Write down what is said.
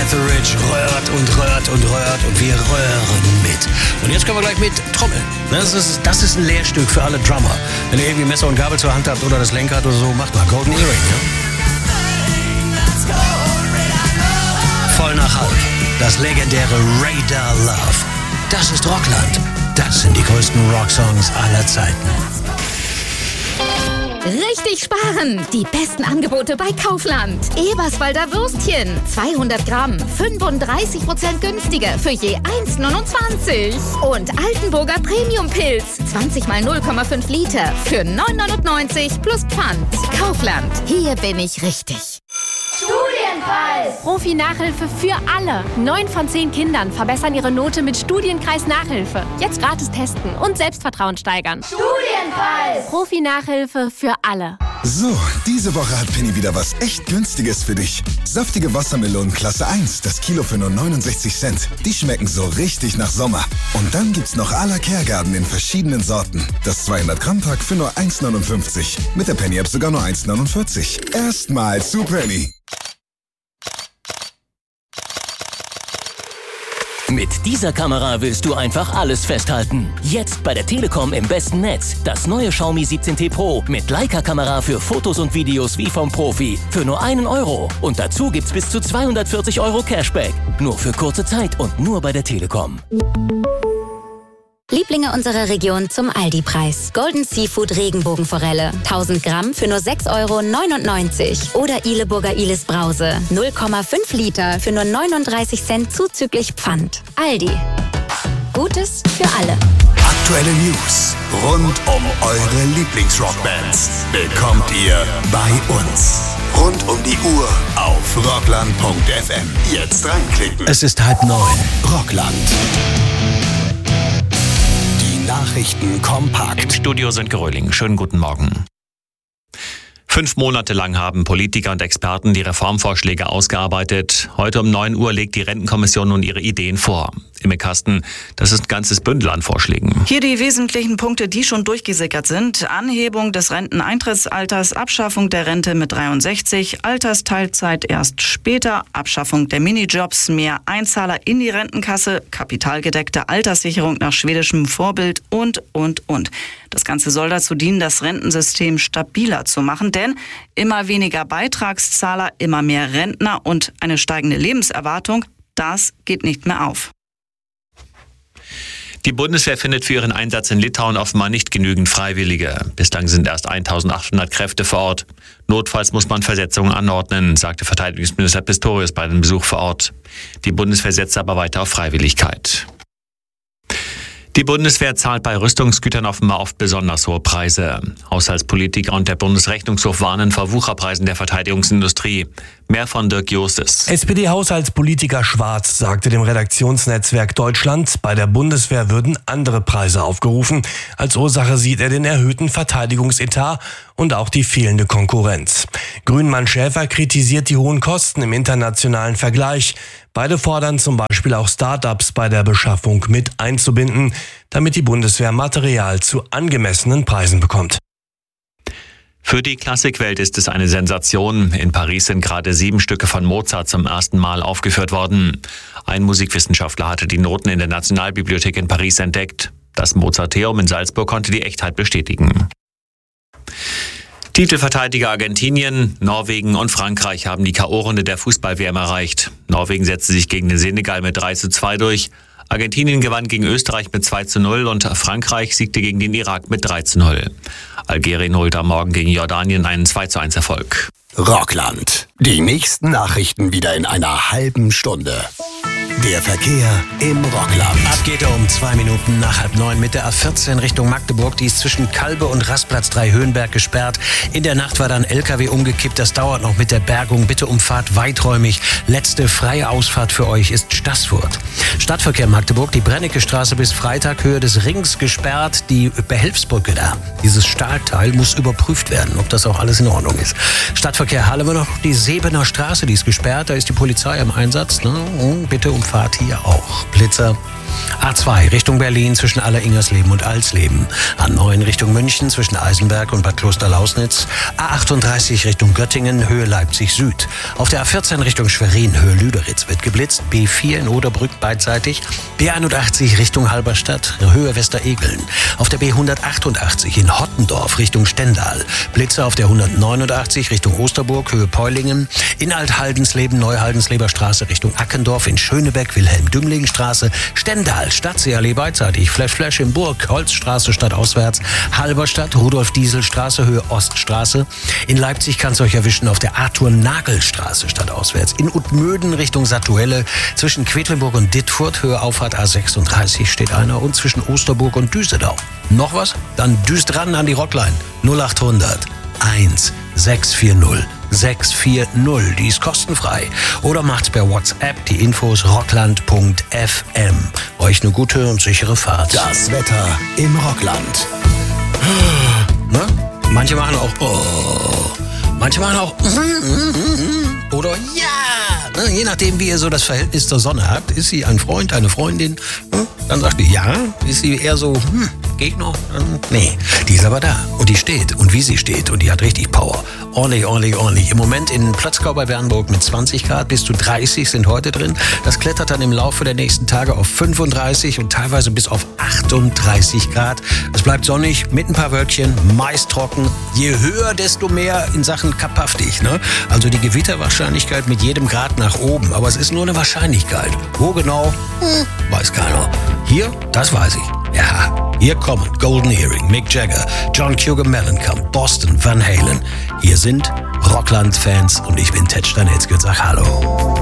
Etheridge rührt und wir rühren mit. Und jetzt können wir gleich mit trommeln. Das ist ein Lehrstück für alle Drummer. Wenn ihr irgendwie Messer und Gabel zur Hand habt oder das Lenkrad oder so, macht mal Golden Earring. Ja? Voll nach Hause. Das legendäre Radar Love. Das ist Rockland. Das sind die größten Rocksongs aller Zeiten. Richtig sparen! Die besten Angebote bei Kaufland. Eberswalder Würstchen, 200 Gramm, 35% günstiger für je 1,29. Und Altenburger Premium-Pilz, 20 mal 0,5 Liter für 9,99 plus Pfand. Kaufland, hier bin ich richtig. Studienpreis! Profi-Nachhilfe für alle. 9 von 10 Kindern verbessern ihre Note mit Studienkreis-Nachhilfe. Jetzt gratis testen und Selbstvertrauen steigern. Studienpreis! Profi-Nachhilfe für alle. So, diese Woche hat Penny wieder was echt Günstiges für dich. Saftige Wassermelonen Klasse 1, das Kilo für nur 69 Cent. Die schmecken so richtig nach Sommer. Und dann gibt's noch à la Kehrgarten in verschiedenen Sorten. Das 200-Gramm-Pack für nur 1,59. Mit der Penny-App sogar nur 1,49. Erstmal zu Penny. Mit dieser Kamera willst du einfach alles festhalten. Jetzt bei der Telekom im besten Netz. Das neue Xiaomi 17T Pro mit Leica-Kamera für Fotos und Videos wie vom Profi. Für nur 1 Euro. Und dazu gibt's bis zu 240 Euro Cashback. Nur für kurze Zeit und nur bei der Telekom. Lieblinge unserer Region zum Aldi-Preis. Golden Seafood Regenbogenforelle. 1000 Gramm für nur 6,99 €. Oder Ileburger Ilis Brause. 0,5 Liter für nur 39 Cent zuzüglich Pfand. Aldi. Gutes für alle. Aktuelle News rund um eure Lieblingsrockbands bekommt ihr bei uns. Rund um die Uhr auf rockland.fm. Jetzt reinklicken. Es ist 8:30. Rockland. Nachrichten kompakt. Im Studio sind Geröhling. Schönen guten Morgen. 5 Monate lang haben Politiker und Experten die Reformvorschläge ausgearbeitet. Heute um 9 Uhr legt die Rentenkommission nun ihre Ideen vor. Im Kasten, das ist ein ganzes Bündel an Vorschlägen. Hier die wesentlichen Punkte, die schon durchgesickert sind. Anhebung des Renteneintrittsalters, Abschaffung der Rente mit 63, Altersteilzeit erst später, Abschaffung der Minijobs, mehr Einzahler in die Rentenkasse, kapitalgedeckte Alterssicherung nach schwedischem Vorbild und. Das Ganze soll dazu dienen, das Rentensystem stabiler zu machen, denn immer weniger Beitragszahler, immer mehr Rentner und eine steigende Lebenserwartung, das geht nicht mehr auf. Die Bundeswehr findet für ihren Einsatz in Litauen offenbar nicht genügend Freiwillige. Bislang sind erst 1800 Kräfte vor Ort. Notfalls muss man Versetzungen anordnen, sagte Verteidigungsminister Pistorius bei dem Besuch vor Ort. Die Bundeswehr setzt aber weiter auf Freiwilligkeit. Die Bundeswehr zahlt bei Rüstungsgütern offenbar oft besonders hohe Preise. Haushaltspolitiker und der Bundesrechnungshof warnen vor Wucherpreisen der Verteidigungsindustrie. Mehr von Dirk Justus. SPD-Haushaltspolitiker Schwarz sagte dem Redaktionsnetzwerk Deutschland, bei der Bundeswehr würden andere Preise aufgerufen. Als Ursache sieht er den erhöhten Verteidigungsetat und auch die fehlende Konkurrenz. Grünmann Schäfer kritisiert die hohen Kosten im internationalen Vergleich. Beide fordern zum Beispiel auch Start-ups bei der Beschaffung mit einzubinden, damit die Bundeswehr Material zu angemessenen Preisen bekommt. Für die Klassikwelt ist es eine Sensation. In Paris sind gerade 7 Stücke von Mozart zum ersten Mal aufgeführt worden. Ein Musikwissenschaftler hatte die Noten in der Nationalbibliothek in Paris entdeckt. Das Mozarteum in Salzburg konnte die Echtheit bestätigen. Titelverteidiger Argentinien, Norwegen und Frankreich haben die K.O.-Runde der Fußball-WM erreicht. Norwegen setzte sich gegen den Senegal mit 3:2 durch. Argentinien gewann gegen Österreich mit 2:0 und Frankreich siegte gegen den Irak mit 3:0. Algerien holte am Morgen gegen Jordanien einen 2:1 Erfolg. Rockland. Die nächsten Nachrichten wieder in einer halben Stunde. Der Verkehr im Rockland. Ab geht er um 2 Minuten nach 8:30 mit der A14 Richtung Magdeburg. Die ist zwischen Kalbe und Rastplatz 3 Höhenberg gesperrt. In der Nacht war dann LKW umgekippt. Das dauert noch mit der Bergung. Bitte umfahrt weiträumig. Letzte freie Ausfahrt für euch ist Staßfurt. Stadtverkehr Magdeburg. Die Brennecke-Straße bis Freitag Höhe des Rings gesperrt. Die Behelfsbrücke da. Dieses Stahlteil muss überprüft werden, ob das auch alles in Ordnung ist. Stadtverkehr Halle war noch die Sebener Straße. Die ist gesperrt. Da ist die Polizei im Einsatz. Bitte umfahrt hier auch. Blitzer A2 Richtung Berlin zwischen Aller-Ingersleben und Alsleben. A9 Richtung München zwischen Eisenberg und Bad Klosterlausnitz. A38 Richtung Göttingen, Höhe Leipzig Süd. Auf der A14 Richtung Schwerin, Höhe Lüderitz wird geblitzt. B4 in Oderbrück beidseitig. B81 Richtung Halberstadt, Höhe Westeregeln. Auf der B188 in Hottendorf Richtung Stendal. Blitze auf der 189 Richtung Osterburg, Höhe Peulingen. In Alt-Haldensleben, Neuhaldensleber Straße Richtung Ackendorf. In Schönebeck, Wilhelm-Dümling-Straße. Stendal, Stadtseeallee beidseitig. Flash in Burg, Holzstraße stadtauswärts. Halberstadt, Rudolf-Diesel-Straße, Höhe Oststraße. In Leipzig kann es euch erwischen auf der Arthur-Nagel-Straße stadtauswärts. In Utmöden Richtung Satuelle. Zwischen Quedlinburg und Dittfurt, Höhe Auffahrt A36 steht einer. Und zwischen Osterburg und Düsseldorf. Noch was? Dann düst ran an die Rockline. 0800 1640 640. Die ist kostenfrei. Oder macht's per WhatsApp. Die Infos rockland.fm. Euch eine gute und sichere Fahrt. Das Wetter im Rockland. Ne? Manche machen auch manche machen auch oder ja. Ne? Je nachdem, wie ihr so das Verhältnis zur Sonne habt. Ist sie ein Freund, eine Freundin? Dann sagt die ja. Ist sie eher so, geht noch? Nee, die ist aber da. Und die steht. Und wie sie steht. Und die hat richtig Power. Ordentlich. Im Moment in Plötzkau bei Bernburg mit 20 Grad bis zu 30 sind heute drin. Das klettert dann im Laufe der nächsten Tage auf 35 und teilweise bis auf 38 Grad. Es bleibt sonnig mit ein paar Wölkchen, meist trocken. Je höher, desto mehr in Sachen kapaftig. Ne? Also die Gewitterwahrscheinlichkeit mit jedem Grad nach oben. Aber es ist nur eine Wahrscheinlichkeit. Wo genau? Weiß keiner. Hier, das weiß ich. Ja, hier kommen Golden Earring, Mick Jagger, John Cougar Mellencamp, Boston, Van Halen. Hier sind Rockland-Fans und ich bin Ted Stanetzky und sag Hallo.